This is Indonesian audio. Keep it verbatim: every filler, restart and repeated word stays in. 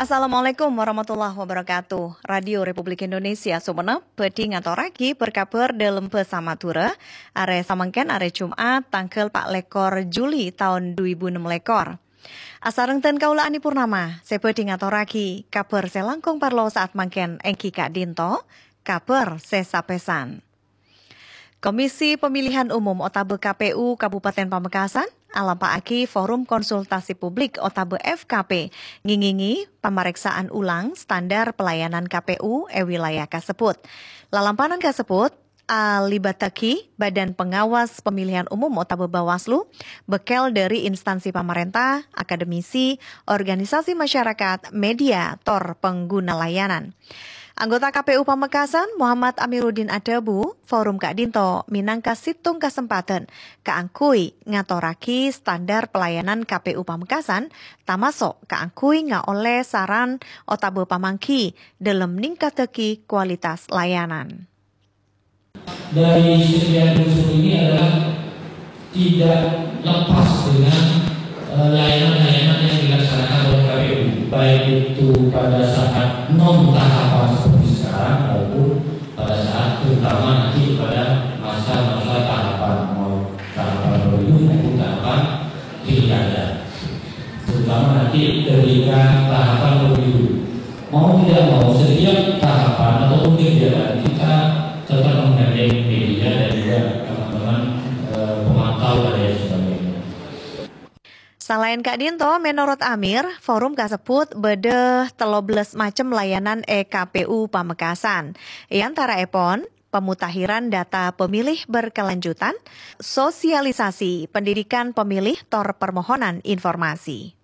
Assalamualaikum warahmatullahi wabarakatuh. Radio Republik Indonesia Sumenep bedi ngatoraki berkabar dalam pesamatura are samangken are Jumat tanggal pak lekor Juli tahun dua ribu enam lekor. Asarengten kaula Ani Purnama, sebedi ngatoraki kabar selangkung parlo saat mangken engki Kak Dinto, kabar sesapesan. Komisi Pemilihan Umum Otabe K P U Kabupaten Pamekasan alampaaki Forum Konsultasi Publik Otabe F K P ngingingi pemeriksaan ulang standar pelayanan K P U e wilayah kasebut. Lalampanan kasebut alibataki Badan Pengawas Pemilihan Umum Otabe Bawaslu, bekel dari instansi pemerintah, akademisi, organisasi masyarakat, media, tor pengguna layanan. Anggota K P U Pamekasan Muhammad Amiruddin Adabu, Forum Kak Dinto minangka situng kesempatan kaangkui ngatoraki standar pelayanan K P U Pamekasan, tamasok kaangkui nga oleh saran Otabe Pamangki dalam ningkateki kualitas layanan. Dari sekian unsur ini adalah tidak lepas dengan layanan-layanan yang dilaksanakan oleh K P U, baik itu pada saat non tahapan seperti sekarang maupun pada saat terutama nanti pada masa-masa tahapan mau tahapan pemilu maupun tahapan pilkada, terutama nanti ketika tahapan pemilu. Mau tidak mau setiap tahapan ataupun kegiatan kita tetap menggandeng media dan juga teman-teman e, pemantau dan sebagainya. Selain Kak Dinto, menurut Amir, forum kasebut bede telobles macam layanan e K P U Pamekasan. Antara epon, pemutahiran data pemilih berkelanjutan, sosialisasi pendidikan pemilih tor permohonan informasi.